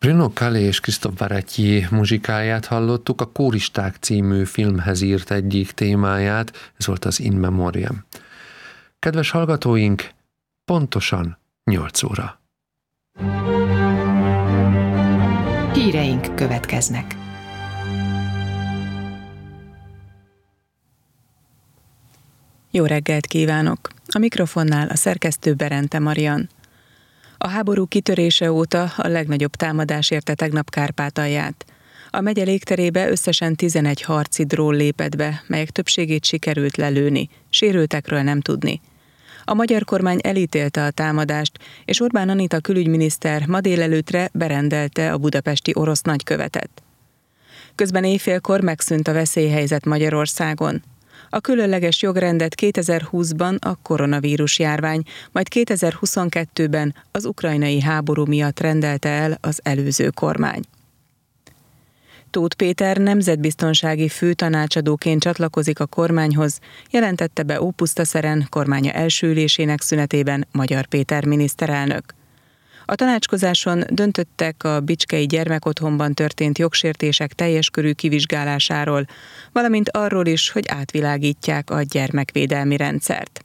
Bruno Calais és Christophe Baratier muzsikáját hallottuk, a Kóristák című filmhez írt egyik témáját, ez volt az In Memoriam. Kedves hallgatóink, pontosan 8 óra. Híreink következnek. Jó reggelt kívánok! A mikrofonnál a szerkesztő Berente Marian. A háború kitörése óta a legnagyobb támadás érte tegnap Kárpátalját. A megye légterébe összesen 11 harci drón lépett be, melyek többségét sikerült lelőni, sérültekről nem tudni. A magyar kormány elítélte a támadást, és Orbán Anita külügyminiszter ma délelőttre berendelte a budapesti orosz nagykövetet. Közben éjfélkor megszűnt a veszélyhelyzet Magyarországon. A különleges jogrendet 2020-ban a koronavírus járvány, majd 2022-ben az ukrajnai háború miatt rendelte el az előző kormány. Tóth Péter nemzetbiztonsági főtanácsadóként csatlakozik a kormányhoz, jelentette be Ópusztaszeren kormánya első ülésének szünetében Magyar Péter miniszterelnök. A tanácskozáson döntöttek a bicskei gyermekotthonban történt jogsértések teljes körű kivizsgálásáról, valamint arról is, hogy átvilágítják a gyermekvédelmi rendszert.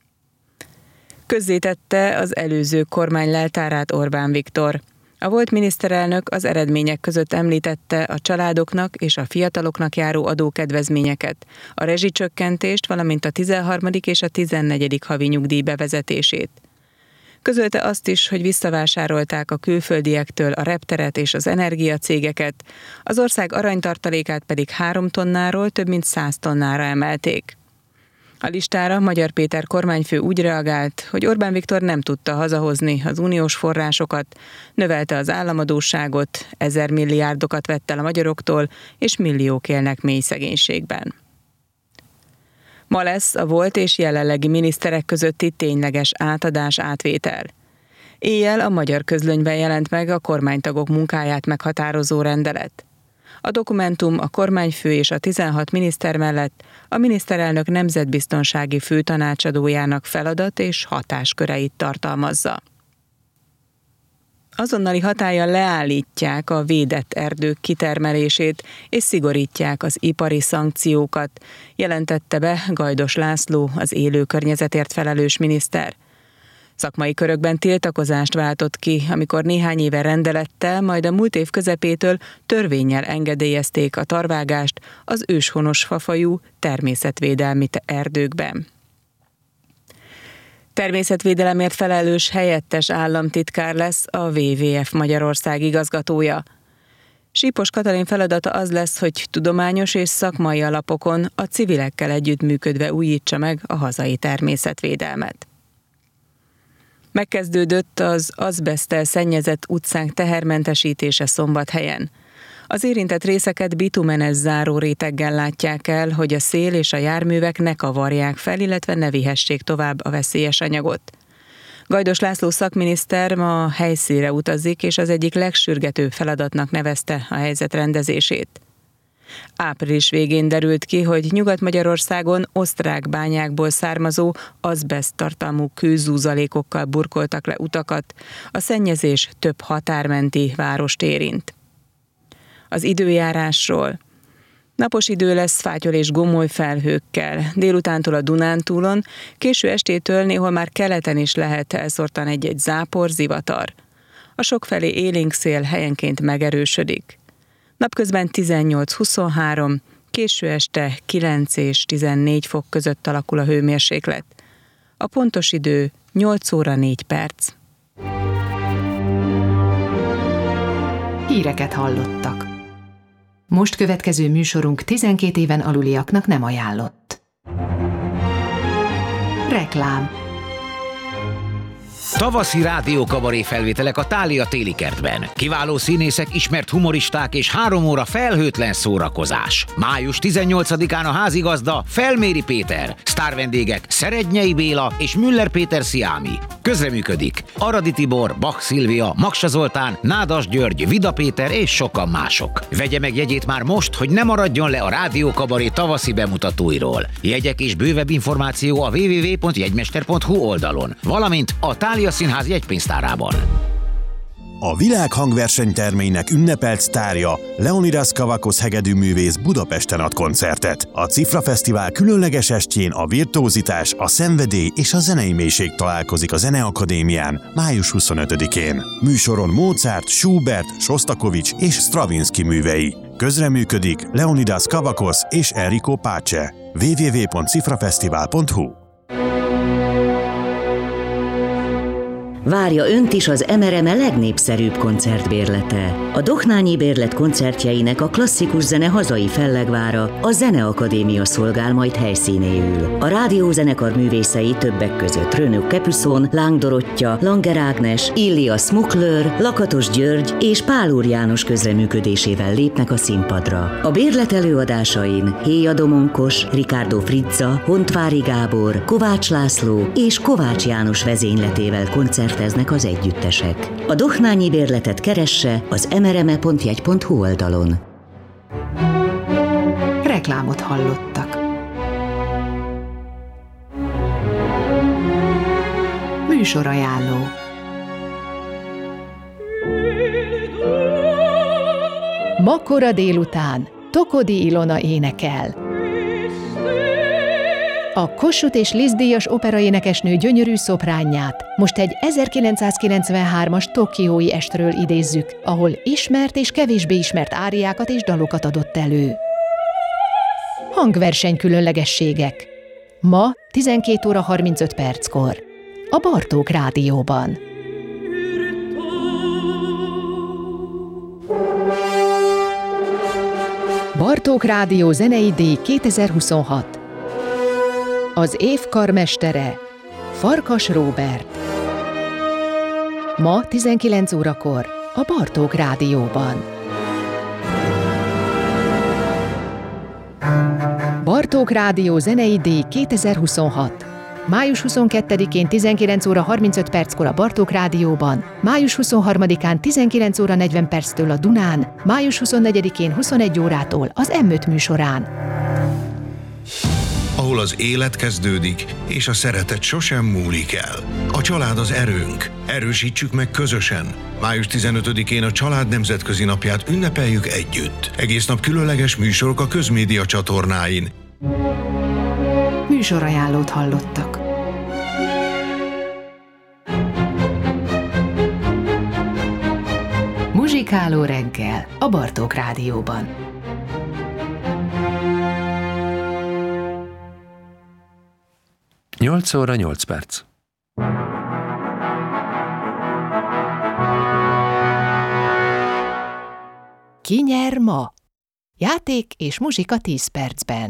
Közzétette az előző kormány leltárát Orbán Viktor. A volt miniszterelnök az eredmények között említette a családoknak és a fiataloknak járó adókedvezményeket, a rezsicsökkentést, valamint a 13. és a 14. havi nyugdíj bevezetését. Közölte azt is, hogy visszavásárolták a külföldiektől a repteret és az energiacégeket, az ország aranytartalékát pedig 3 tonnáról több mint 100 tonnára emelték. A listára Magyar Péter kormányfő úgy reagált, hogy Orbán Viktor nem tudta hazahozni az uniós forrásokat, növelte az államadósságot, 1000 milliárdokat vett el a magyaroktól, és milliók élnek mély szegénységben. Ma lesz a volt és jelenlegi miniszterek közötti tényleges átadás-átvétel. Éjjel a Magyar Közlönyben jelent meg a kormánytagok munkáját meghatározó rendelet. A dokumentum a kormányfő és a 16 miniszter mellett a miniszterelnök nemzetbiztonsági főtanácsadójának feladat és hatásköreit tartalmazza. Azonnali hatállyal leállítják a védett erdők kitermelését és szigorítják az ipari szankciókat, jelentette be Gajdos László, az élő környezetért felelős miniszter. Szakmai körökben tiltakozást váltott ki, amikor néhány éve rendelettel, majd a múlt év közepétől törvénnyel engedélyezték a tarvágást az őshonos fafajú természetvédelmi erdőkben. Természetvédelemért felelős helyettes államtitkár lesz a WWF Magyarország igazgatója. Sípos Katalin feladata az lesz, hogy tudományos és szakmai alapokon a civilekkel együttműködve újítsa meg a hazai természetvédelmet. Megkezdődött az azbeszttel szennyezett utcánk tehermentesítése Szombathelyen. Az érintett részeket bitumenes záróréteggel látják el, hogy a szél és a járművek ne kavarják fel, illetve ne vihessék tovább a veszélyes anyagot. Gajdos László szakminiszter ma a helyszínre utazik, és az egyik legsürgetőbb feladatnak nevezte a helyzet rendezését. Április végén derült ki, hogy Nyugat-Magyarországon osztrák bányákból származó azbeszt tartalmú kőzúzalékokkal burkoltak le utakat, a szennyezés több határmenti várost érint. Az időjárásról. Napos idő lesz fátyol és gomoly felhőkkel, délutántól a Dunántúlon, késő estétől néhol már keleten is lehet elszórtan egy-egy zápor, zivatar. A sokfelé élénk szél helyenként megerősödik. Napközben 18-23, késő este 9 és 14 fok között alakul a hőmérséklet. A pontos idő 8 óra 4 perc. Híreket hallottak. Most következő műsorunk 12 éven aluliaknak nem ajánlott. Reklám. Tavaszi rádiókabaré felvételek a Thália téli kertben. Kiváló színészek, ismert humoristák és 3 óra felhőtlen szórakozás. Május 18-án a házigazda Felméri Péter, sztárvendégek Szerednyei Béla és Müller Péter Sziámi. Közreműködik Aradi Tibor, Bach Szilvia, Maksa Zoltán, Nádas György, Vida Péter és sokan mások. Vegye meg jegyét már most, hogy ne maradjon le a rádiókabaré tavaszi bemutatóiról. Jegyek és bővebb információ a www.jegymester.hu oldalon, valamint a Thália Színház jegypénztárában. A világ hangversenytermeinek ünnepelt sztárja, Leonidas Kavakos hegedűművész Budapesten ad koncertet. A Cifra Fesztivál különleges estjén a virtuózitás, a szenvedély és a zenei mélység találkozik a Zeneakadémián május 25-én. Műsoron Mozart, Schubert, Sostakovics és Stravinsky művei. Közreműködik Leonidas Kavakos és Enrico Pace. www.cifrafesztivál.hu. Várja önt is az MRME legnépszerűbb koncertbérlete. A Dohnányi Bérlet koncertjeinek a klasszikus zene hazai fellegvára, a Zeneakadémia szolgál majd helyszínéül. A rádiózenekar művészei többek között Renaud Capuçon, Láng Dorottya, Langer Ágnes, Illia Smukler, Lakatos György és Pál Úr János közreműködésével lépnek a színpadra. A bérlet előadásain Héja Domonkos, Ricardo Frizza, Hontvári Gábor, Kovács László és Kovács János vezényletével koncerteznek az együttesek. A Dohnányi Bérletet keresse az mrme.jegy.hu oldalon. Reklámot hallottak. Műsorajánló. Ma kora délután Tokodi Ilona énekel. A Kossuth és Liszt díjas operaénekesnő gyönyörű szopránját most egy 1993-as tokiói estről idézzük, ahol ismert és kevésbé ismert áriákat és dalokat adott elő. Hangverseny különlegességek. Ma 12 óra 35 perckor. A Bartók Rádióban. Bartók Rádió zenei díj 2026. Az év karmestere Farkas Róbert. Ma 19 órakor a Bartók Rádióban. Bartók Rádió zenei díj 2026. Május 22-én 19 óra 35 perckor a Bartók Rádióban, május 23-án 19 óra 40 perctől a Dunán, május 24-én 21 órától az M5 műsorán. Ahol az élet kezdődik, és a szeretet sosem múlik el. A család az erőnk. Erősítsük meg közösen. Május 15-én a Család Nemzetközi Napját ünnepeljük együtt. Egész nap különleges műsorok a közmédia csatornáin. Műsorajánlót hallottak. Muzsikáló reggel a Bartók Rádióban. Nyolc óra 8 perc. Ki nyer ma? Játék és muzsika 10 percben.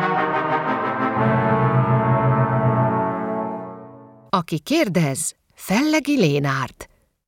Aki kérdez, Fellegi Lénárt.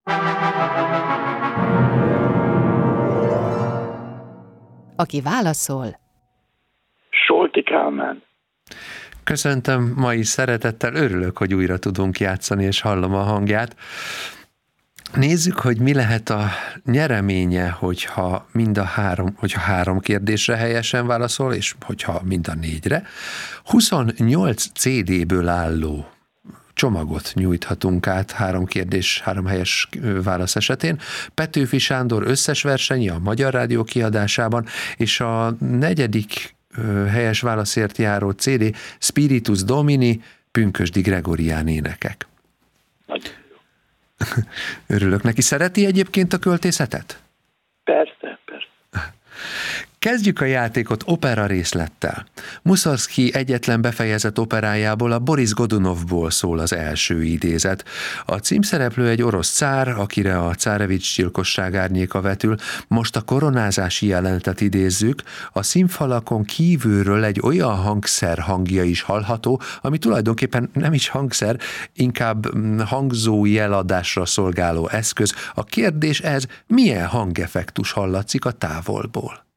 Aki válaszol, Solti Kálmán. Köszöntöm ma is szeretettel, örülök, hogy újra tudunk játszani, és hallom a hangját. Nézzük, hogy mi lehet a nyereménye, hogyha három kérdésre helyesen válaszol, és hogyha mind a 4-re. 28 CD-ből álló csomagot nyújthatunk át 3 kérdés, 3 helyes válasz esetén. Petőfi Sándor összes versenye a Magyar Rádió kiadásában, és a 4. helyes válaszért járó CD Spiritus Domini, Pünkösdi Gregorián énekek. Nagyon jó. Örülök neki. Szereti egyébként a költészetet? Persze. Kezdjük a játékot opera részlettel. Mussorgsky egyetlen befejezett operájából, a Boris Godunovból szól az első idézet. A címszereplő egy orosz cár, akire a cárevics gyilkosság árnyéka vetül. Most a koronázási jelenetet idézzük. A színfalakon kívülről egy olyan hangszer hangja is hallható, ami tulajdonképpen nem is hangszer, inkább hangzó jeladásra szolgáló eszköz. A kérdés ez, milyen hangeffektus hallatszik a távolból?